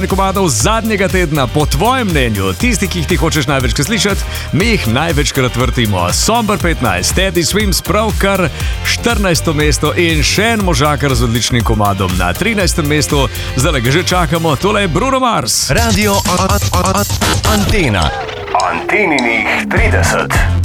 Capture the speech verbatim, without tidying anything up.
komadov zadnjega tedna, po tvojem mnenju, tisti, ki jih ti hočeš največkrat slišati, mi jih največkrat vrtimo. Somber petnajst, Teddy Swims, pravkar štirinajsto mesto in še en možakar z odličnim komadom na trinajstem mestu. Zdaj ga že čakamo, tole je Bruno Mars. Radio Antena. Anteninih trideset.